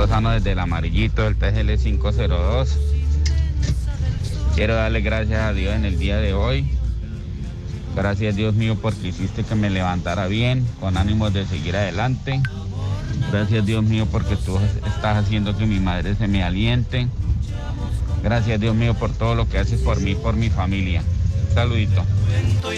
Lozano desde el Amarillito, del TGL 502. Quiero darle gracias a Dios en el día de hoy. Gracias, Dios mío, porque hiciste que me levantara bien, con ánimos de seguir adelante. Gracias, Dios mío, porque tú estás haciendo que mi madre se me aliente. Gracias, Dios mío, por todo lo que haces por mí, por mi familia. Un saludito.